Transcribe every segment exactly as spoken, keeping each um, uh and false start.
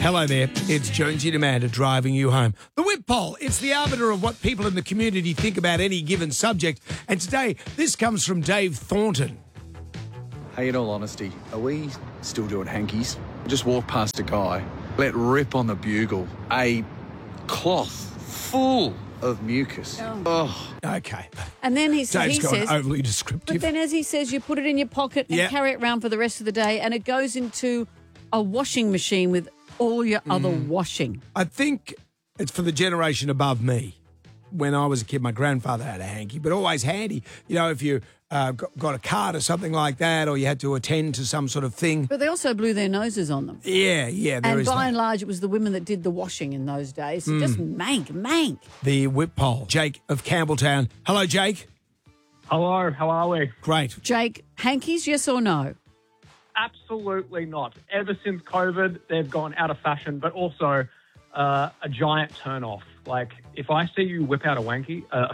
Hello there, it's Jonesy and Amanda driving you home. The Whip Poll, it's the arbiter of what people in the community think about any given subject. And today, this comes from Dave Thornton. Hey, in all honesty, are we still doing hankies? I just walked past a guy, let rip on the bugle, a cloth full of mucus. Oh. Oh. Okay. And then he, s- Dave's he gone says, overly but descriptive. then as he says, you put it in your pocket and Yep. carry it around for the rest of the day, and it goes into a washing machine with all your other washing. I think it's for the generation above me. When I was a kid, my grandfather had a hanky, but always handy. You know, if you uh, got, got a card or something like that, or you had to attend to some sort of thing. But they also blew their noses on them. Yeah, yeah, there And is by that. and large, it was the women that did the washing in those days. So Just mank, mank. The Whip Poll. Jake of Campbelltown. Hello, Jake. Hello, how are we? Great. Jake, hankies, yes or no? Absolutely not. Ever since COVID, they've gone out of fashion, but also uh, a giant turn-off. Like, if I see you whip out a wanky, uh,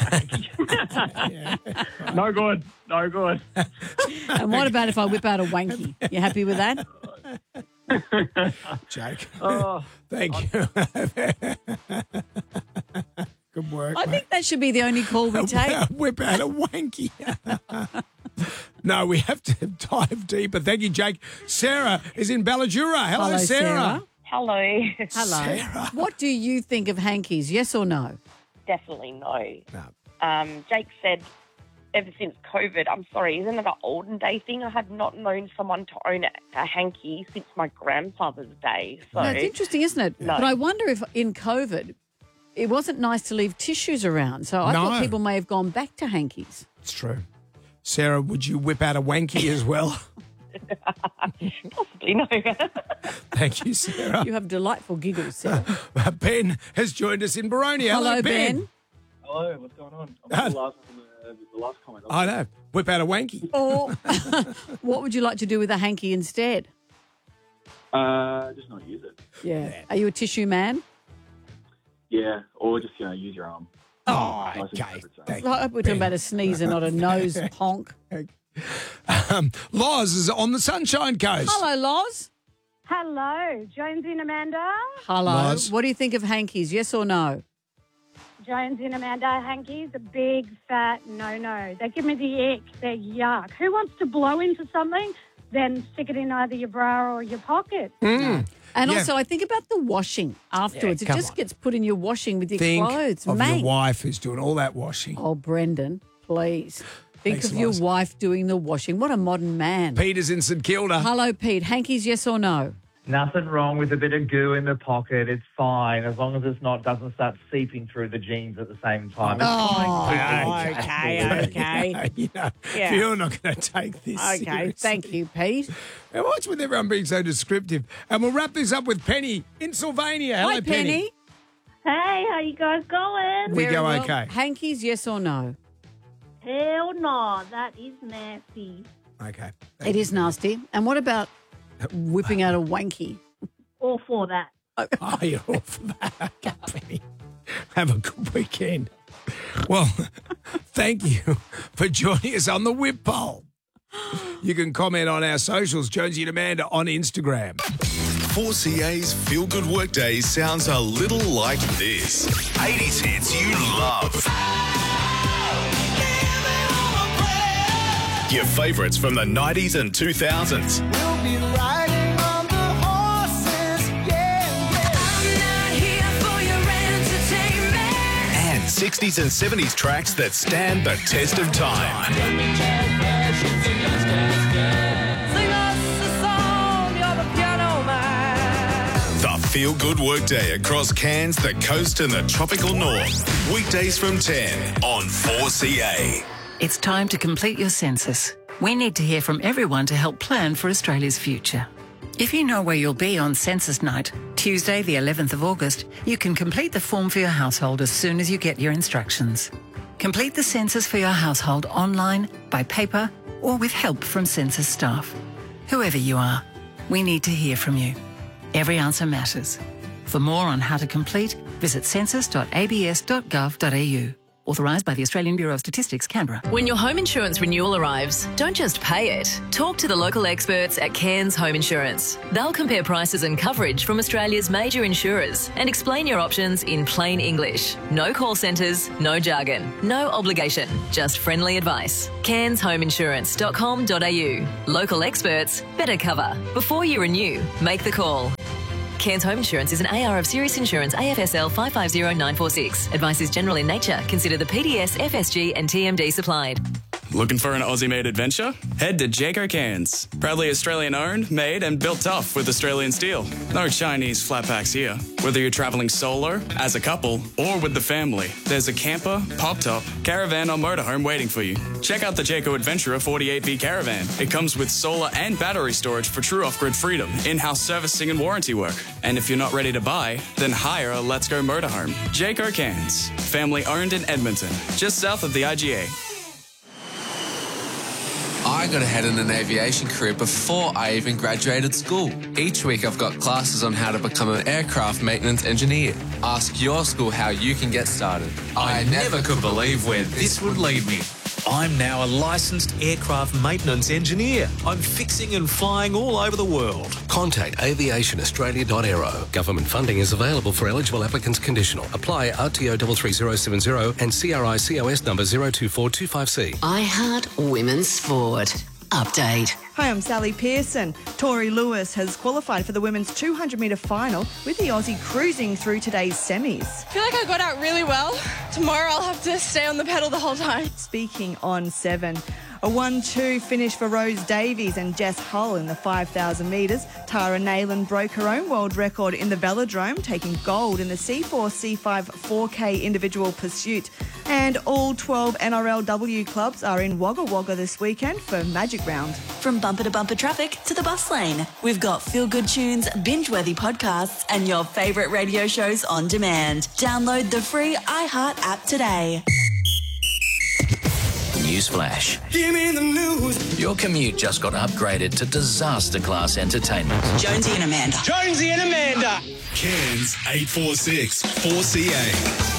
wanky. no good, no good. And what about if I whip out a wanky? You happy with that? Jake. Oh, Thank you. Good work. I think that should be the only call we take. Whip out a wanky. No, we have to dive deeper. Thank you, Jake. Sarah is in Ballajura. Hello, Hello, Sarah. Sarah. Hello. Hello. Sarah. What do you think of hankies, yes or no? Definitely no. No. Um, Jake said, ever since COVID, I'm sorry, isn't it an olden day thing? I have not known someone to own a, a hanky since my grandfather's day. So No, it's interesting, isn't it? No. But I wonder if in COVID, it wasn't nice to leave tissues around. So I No. thought people may have gone back to hankies. It's true. Sarah, would you whip out a wanky as well? possibly no. Thank you, Sarah. You have delightful giggles, Sarah. Ben has joined us in Baronia. Hello, Ben. Hello, what's going on? I'm the last one from the, the last comment. I know. Whip out a wanky. Or what would you like to do with a hanky instead? Uh, just not use it. Yeah. Are you a tissue man? Yeah, or just, you know, use your arm. Oh, Nice and okay. separate, so. Thank I hope we're talking about a sneeze and not a nose honk. Um, Loz is on the Sunshine Coast. Hello, Loz. Hello, Jonesy and Amanda. Hello. Loz. What do you think of hankies, yes or no? Jonesy and Amanda, hankies, a big fat no-no. They give me the ick. They're yuck. Who wants to blow into something, then stick it in either your bra or your pocket? Mm. And Yeah. also, I think about the washing afterwards. Yeah, it come just on. gets put in your washing with your Think clothes. of Mate. your wife who's doing all that washing. Oh, Brendan, please. Think Thanks, of your Loz. wife doing the washing. What a modern man. Peter's in St Kilda. Hello, Pete. Hankies, yes or no? Nothing wrong with a bit of goo in the pocket. It's fine as long as it's not doesn't start seeping through the jeans at the same time. It's Oh, fine. okay, okay. you know, Yeah. You're not going to take this Okay, seriously. thank you, Pete. And what's with everyone being so descriptive? And we'll wrap this up with Penny in Sylvania. Hello, Hi, Penny. Hey, how you guys going? We Very go well. okay. Hankies, yes or no? Hell no, that is nasty. Okay. It is nasty. And what about whipping out a wanky? All for that. Oh, you're all for that. Okay, Penny. Have a good weekend. Well, thank you for joining us on the Whip Poll. You can comment on our socials, Jonesy and Amanda on Instagram. four C A's Feel Good Workday sounds a little like this. eighties hits you love. Your favourites from the nineties and two thousands. We'll be riding on the horses, yeah, yeah. I'm not here for your entertainment. And sixties and seventies tracks that stand the test of time. Sing us a song, you're the piano man. The Feel Good Workday across Cairns, the coast and the tropical north. Weekdays from ten on four C A. It's time to complete your census. We need to hear from everyone to help plan for Australia's future. If you know where you'll be on census night, Tuesday the eleventh of August, you can complete the form for your household as soon as you get your instructions. Complete the census for your household online, by paper, or with help from census staff. Whoever you are, we need to hear from you. Every answer matters. For more on how to complete, visit census dot a b s dot gov dot a u Authorised by the Australian Bureau of Statistics, Canberra. When your home insurance renewal arrives, don't just pay it. Talk to the local experts at Cairns Home Insurance. They'll compare prices and coverage from Australia's major insurers and explain your options in plain English. No call centres, no jargon, no obligation, just friendly advice. cairns home insurance dot com dot a u. Local experts, better cover. Before you renew, make the call. Cairns Home Insurance is an A R of Sirius Insurance A F S L five five zero nine four six. Advice is general in nature. Consider the P D S, F S G and T M D supplied. Looking for an Aussie-made adventure? Head to Jayco Cairns. Proudly Australian-owned, made and built tough with Australian steel. No Chinese flat packs here. Whether you're travelling solo, as a couple, or with the family, there's a camper, pop-top, caravan or motorhome waiting for you. Check out the Jayco Adventurer forty-eight V Caravan. It comes with solar and battery storage for true off-grid freedom, in-house servicing and warranty work. And if you're not ready to buy, then hire a Let's Go motorhome. Jayco Cairns. Family-owned in Edmonton, just south of the I G A. I got ahead in an aviation career before I even graduated school. Each week I've got classes on how to become an aircraft maintenance engineer. Ask your school how you can get started. I, I never could believe where this would lead me. I'm now a licensed aircraft maintenance engineer. I'm fixing and flying all over the world. Contact aviation australia dot aero. Government funding is available for eligible applicants conditional. Apply R T O three three zero seven zero and C R I C O S number zero two four two five C. I Heart Women's Sport. Update. Hi, I'm Sally Pearson. Tori Lewis has qualified for the women's two hundred metre final with the Aussie cruising through today's semis. I feel like I got out really well. Tomorrow I'll have to stay on the pedal the whole time. Speaking on seven. A one two finish for Rose Davies and Jess Hull in the five thousand metres. Tara Nayland broke her own world record in the velodrome, taking gold in the C four C five four K individual pursuit. And all twelve N R L W clubs are in Wagga Wagga this weekend for Magic Round. From bumper to bumper traffic to the bus lane, we've got feel-good tunes, binge-worthy podcasts and your favourite radio shows on demand. Download the free iHeart app today. Newsflash. Give me the news. Your commute just got upgraded to disaster class entertainment. Jonesy and Amanda. Jonesy and Amanda. Cairns eight four six four C A.